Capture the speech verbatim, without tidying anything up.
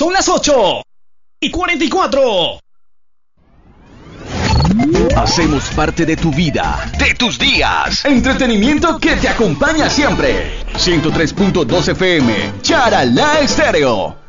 Son las ocho y cuarenta y cuatro. Hacemos parte de tu vida, de tus días. Entretenimiento que te acompaña siempre. ciento tres punto dos F M, Charalá Estéreo.